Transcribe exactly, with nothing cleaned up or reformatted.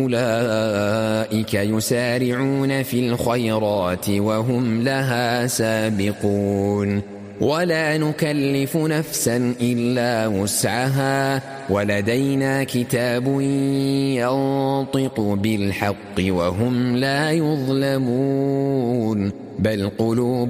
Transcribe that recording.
أولئك يسارعون في الخيرات وهم لها سابقون ولا نكلف نفسا إلا وسعها ولدينا كتاب ينطق بالحق وهم لا يظلمون بل قلوب